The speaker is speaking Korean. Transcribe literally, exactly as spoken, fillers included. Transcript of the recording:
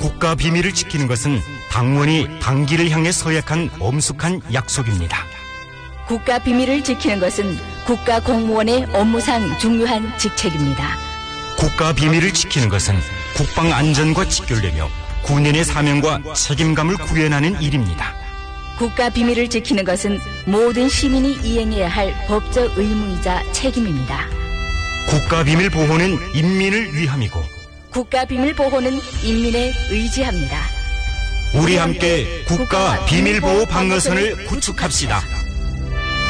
국가 비밀을 지키는 것은 당원이 당기를 향해 서약한 엄숙한 약속입니다. 국가 비밀을 지키는 것은 국가 공무원의 업무상 중요한 직책입니다. 국가 비밀을 지키는 것은 국방 안전과 직결되며 군인의 사명과 책임감을 구현하는 일입니다. 국가 비밀을 지키는 것은 모든 시민이 이행해야 할 법적 의무이자 책임입니다. 국가 비밀 보호는 인민을 위함이고 국가 비밀 보호는 인민에 의지합니다. 우리 함께 국가 비밀 보호 방어선을 구축합시다.